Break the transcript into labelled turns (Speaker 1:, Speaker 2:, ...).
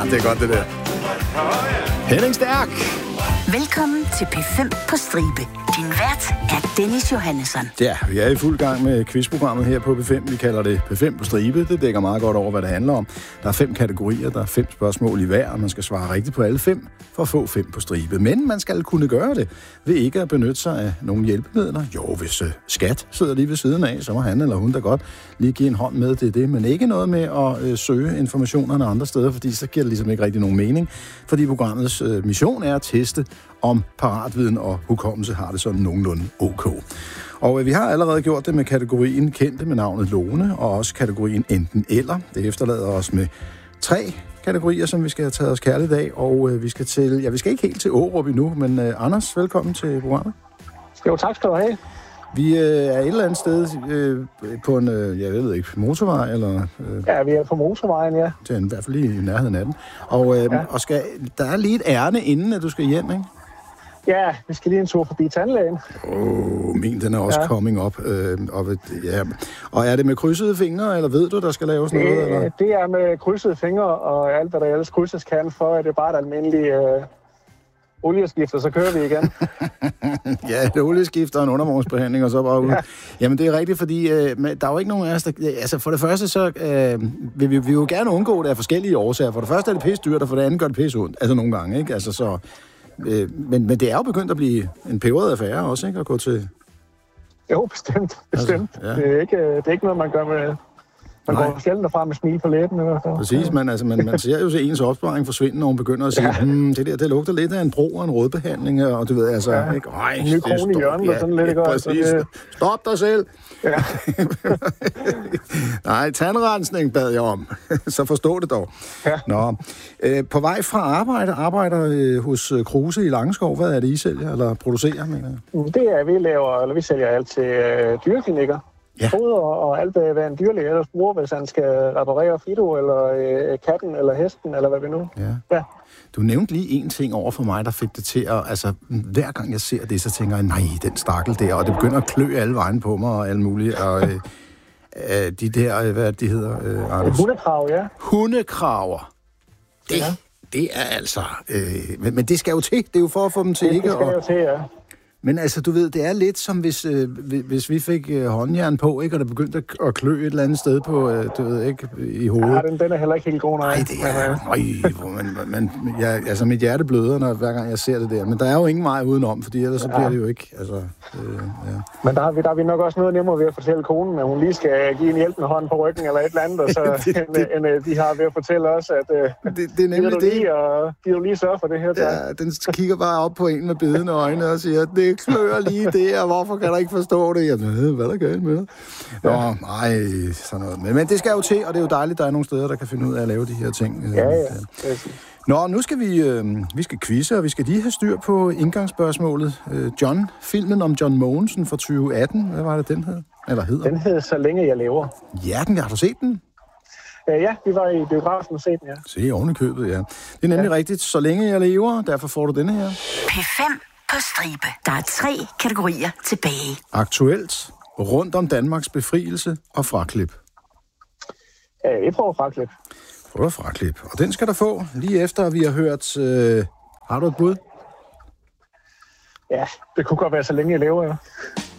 Speaker 1: det er godt, det der. Henning Stærk.
Speaker 2: Velkommen til P5 på stribe. Din vært er Dennis Johannesson.
Speaker 1: Ja, vi er i fuld gang med quizprogrammet her på P5. Vi kalder det P5 på stribe. Det dækker meget godt over, hvad det handler om. Der er 5 kategorier, der er 5 spørgsmål i hver, og man skal svare rigtigt på alle 5 for at få 5 på stribe. Men man skal kunne gøre det ved ikke at benytte sig af nogle hjælpemidler. Jo, hvis skat sidder lige ved siden af, så må han eller hun da godt lige give en hånd med til det. Men ikke noget med at søge informationerne andre steder, fordi så giver det ligesom ikke rigtig nogen mening. Fordi programmets mission er at teste, om paratviden og hukommelse har det sådan nogenlunde ok. Og vi har allerede gjort det med kategorien kendte med navnet Lone, og også kategorien enten eller. Det efterlader os med 3 kategorier, som vi skal have taget os kærligt af, og vi skal ikke helt til Aarup endnu, men Anders, velkommen til programmet.
Speaker 3: Jo, tak skal du have.
Speaker 1: Vi er et eller andet sted på en, jeg ved ikke, motorvej, eller...
Speaker 3: Ja, vi er på motorvejen, ja.
Speaker 1: Det er i hvert fald lige i nærheden af den. Og der er lige et ærne, inden at du skal hjem, ikke?
Speaker 3: Ja, vi skal lige en tur forbi tandlægen.
Speaker 1: Min, den er også coming up. Ja. Og er det med krydsede fingre, eller ved du, der skal laves noget? Eller?
Speaker 3: Det er med krydsede fingre, og alt, hvad der ellers krydses kan, for at det er bare et almindeligt olieskifter, så kører vi igen.
Speaker 1: Ja, et olieskifter og en undervognsbehandling, og så bare ud. Ja. Jamen, det er rigtigt, fordi der er jo ikke nogen af os, der... Altså, for det første, så vil vi jo gerne undgå det af forskellige årsager. For det første er det pisse dyrt, og for det andet gør det pisse ondt. Altså, nogle gange, ikke? Altså, så... Men det er jo begyndt at blive en peberet affære også, ikke? At gå til...
Speaker 3: Jo, bestemt.
Speaker 1: Altså, ja.
Speaker 3: Det er ikke noget, man gør med... Man går sjældent derfra med smil på læben.
Speaker 1: Præcis, man ser jo så ens opsparing forsvinde, når hun begynder at sige, det lugter lidt af en bro og en rådbehandling, og du ved, altså...
Speaker 3: Ja.
Speaker 1: Ikke?
Speaker 3: En ny krone i hjørnet og sådan lidt, ikke?
Speaker 1: Præcis. Stop dig selv!
Speaker 3: Ja.
Speaker 1: Nej, tandrensning bad jeg om. Så forstå det dog.
Speaker 3: Ja.
Speaker 1: Nå. På vej fra arbejder hos Kruse i Langeskov. Hvad er det, I sælger eller producerer?
Speaker 3: Det er, vi sælger alt til dyreklinikker. Ja. Foder og alt, hvad en dyrlæge ellers bruger, hvis han skal reparere Fido, eller katten, eller hesten, eller hvad vi nu. Ja.
Speaker 1: Du nævnte lige en ting over for mig, der fik det til at... Altså, hver gang jeg ser det, så tænker jeg, nej, den stakkel der, og det begynder at klø alle vejen på mig, og alt muligt, og de der, hvad de hedder, Anders?
Speaker 3: Hundekrav, ja.
Speaker 1: Hundekraver. Det er altså... men det skal jo til. Det er jo for at få dem til
Speaker 3: det
Speaker 1: ikke...
Speaker 3: Det skal jo til, ja.
Speaker 1: Men altså, du ved, det er lidt som hvis vi fik håndjern på, ikke, og der begyndte at klø et eller andet sted på, du ved ikke, i hovedet.
Speaker 3: Ja, den er heller ikke helt god, nej.
Speaker 1: Nej, altså mit hjerte bløder, hver gang jeg ser det der. Men der er jo ingen vej udenom, fordi ellers så bliver det jo ikke, altså... ja.
Speaker 3: Men der er vi nok også noget nemmere ved at fortælle konen, at hun lige skal give en hjælpende hånd på ryggen eller et eller andet, og så end de har ved at fortælle os, at
Speaker 1: det er nemlig det.
Speaker 3: Og giver du lige sørge for det her.
Speaker 1: Ja, den kigger bare op på en med bedende øjne og siger, det klør lige det, og hvorfor kan der ikke forstå det? Jamen, hvad er der galt med det? Nå, nej, sådan noget. Men det skal jo til, og det er jo dejligt, der er nogle steder, der kan finde ud af at lave de her ting.
Speaker 3: Ja.
Speaker 1: Nå, nu skal vi skal quizze, og vi skal lige have styr på indgangsspørgsmålet. Filmen om John Mogensen fra 2018, hvad var det, den hed? Eller hedder?
Speaker 3: Den hed Så længe jeg lever.
Speaker 1: Ja, har du set den?
Speaker 3: Ja, vi var i biografen og set den, ja.
Speaker 1: Se, oven i købet, ja. Det er nemlig rigtigt. Så længe jeg lever, derfor får du denne her.
Speaker 2: P5 på stribe. Der er 3 kategorier tilbage.
Speaker 1: Aktuelt, rundt om Danmarks befrielse og fraklip.
Speaker 3: Jeg prøver fraklip.
Speaker 1: Prøv fraklip. Og den skal der få, lige efter vi har hørt... har du et bud?
Speaker 3: Ja, det kunne godt være Så længe jeg lever, ja.